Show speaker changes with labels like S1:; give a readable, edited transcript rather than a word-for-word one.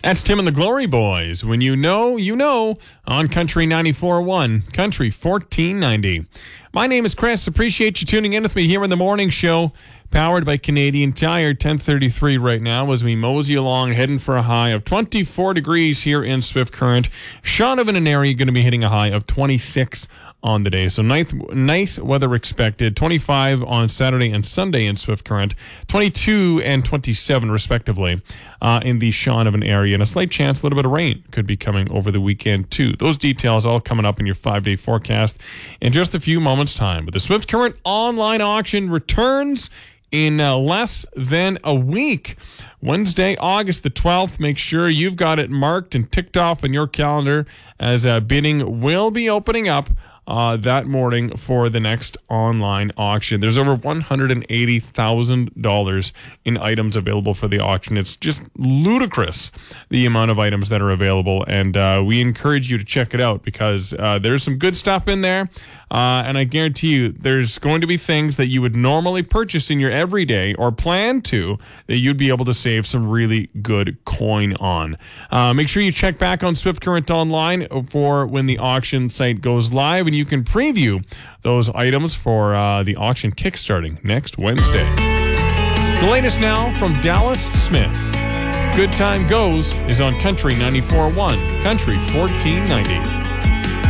S1: That's Tim and the Glory Boys. When you know, you know, on Country 94.1, Country 1490. My name is Chris. Appreciate you tuning in with me here in the morning show, powered by Canadian Tire. 10:33 right now as we mosey along, heading for a high of 24 degrees here in Swift Current. Shaunavon and area going to be hitting a high of 26 on the day. So nice weather expected. 25 on Saturday and Sunday in Swift Current. 22 and 27 respectively in the Shaunavon area. And a slight chance a little bit of rain could be coming over the weekend too. Those details all coming up in your 5-day forecast in just a few moments' time. But the Swift Current online auction returns in less than a week. Wednesday, August the 12th. Make sure you've got it marked and ticked off on your calendar as bidding will be opening up that morning for the next online auction. There's over $180,000 in items available for the auction. It's just ludicrous, the amount of items that are available, and we encourage you to check it out because there's some good stuff in there, and I guarantee you there's going to be things that you would normally purchase in your everyday or plan to that you'd be able to save some really good coin on. Make sure you check back on Swift Current Online for when the auction site goes live, and you can preview those items for the auction kickstarting next Wednesday. The latest now from Dallas Smith. Good Time Goes is on Country 94.1, Country 1490.